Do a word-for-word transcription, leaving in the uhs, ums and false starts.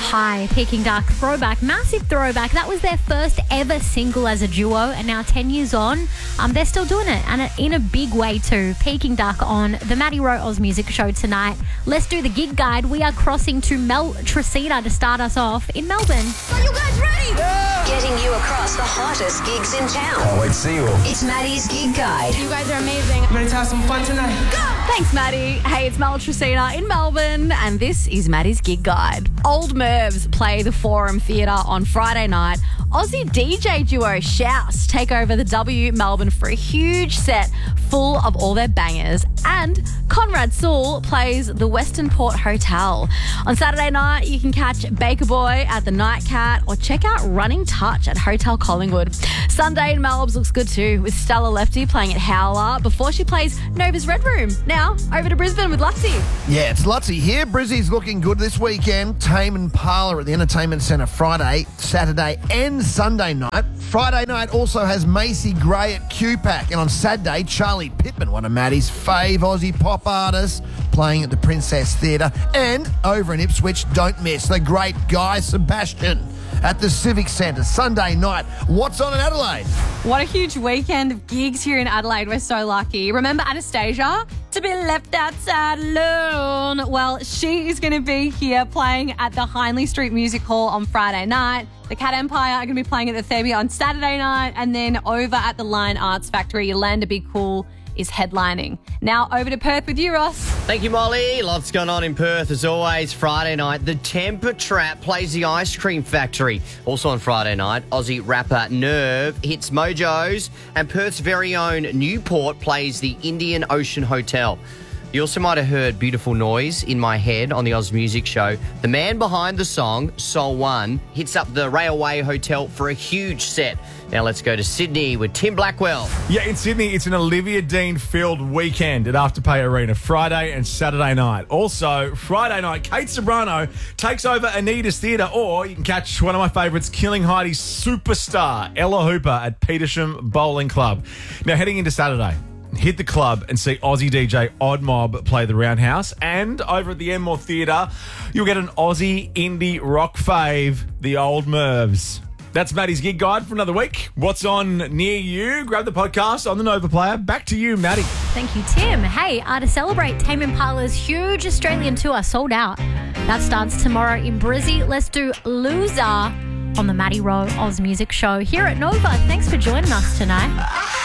High, Peking Duck throwback, massive throwback. That was their first ever single as a duo, and now ten years on, um, they're still doing it, and in a big way too. Peking Duck on the Maddie Rowe Oz Music Show tonight. Let's do the gig guide. We are crossing to Mel Tresina to start us off in Melbourne. Are you guys ready? Yeah. Getting you across the hottest gigs in town. Can't wait to see you all. It's Maddie's Gig Guide. You guys are amazing. I'm ready to have some fun tonight. Go! Thanks, Maddie. Hey, it's Mel Tresina in Melbourne, and this is Maddie's Gig Guide. Old Mervs play the Forum Theatre on Friday night. Aussie D J duo Shouse take over the W Melbourne for a huge set full of all their bangers. And Conrad Sewell plays the Western Port Hotel. On Saturday night, you can catch Baker Boy at the Nightcat or check out Running Touch at Hotel Collingwood. Sunday in Melbourne looks good too, with Stella Lefty playing at Howler before she plays Nova's Red Room. Now, over to Brisbane with Lutzy. Yeah, it's Lutzy here. Brizzy's looking good this weekend. Tame Impala at the Entertainment Centre Friday, Saturday and Sunday night. Friday night also has Macy Gray at Q PAC. And on Saturday, Charlie Pittman, one of Maddie's fave Aussie pop artists, playing at the Princess Theatre. And over in Ipswich, don't miss the great Guy Sebastian at the Civic Centre Sunday night. What's on in Adelaide? What a huge weekend of gigs here in Adelaide. We're so lucky. Remember Anastasia? To be left outside alone. Well, she is going to be here playing at the Hindley Street Music Hall on Friday night. The Cat Empire are going to be playing at the Theatre on Saturday night. And then over at the Lion Arts Factory, Yolanda Be Cool is headlining. Now over to Perth with you, Ross. Thank you, Molly. Lots going on in Perth as always. Friday night, the Temper Trap plays the Ice Cream Factory. Also on Friday night, Aussie rapper Nerve hits Mojo's, and Perth's very own Newport plays the Indian Ocean Hotel. You also might have heard Beautiful Noise in my head on the Oz Music Show. The man behind the song, Soul One, hits up the Railway Hotel for a huge set. Now let's go to Sydney with Tim Blackwell. Yeah, in Sydney, it's an Olivia Dean-filled weekend at Afterpay Arena, Friday and Saturday night. Also, Friday night, Kate Sobrano takes over Anita's Theatre, or you can catch one of my favourites, Killing Heidi's superstar, Ella Hooper, at Petersham Bowling Club. Now, heading into Saturday, hit the club and see Aussie D J Odd Mob play the Roundhouse. And over at the Enmore Theatre, you'll get an Aussie indie rock fave, the Old Mervs. That's Maddie's Gig Guide for another week. What's on near you? Grab the podcast on the Nova Player. Back to you, Maddie. Thank you, Tim. Hey, uh, to celebrate Tame Impala's huge Australian tour sold out. That starts tomorrow in Brizzy. Let's do Loser on the Maddie Rowe Oz Music Show here at Nova. Thanks for joining us tonight.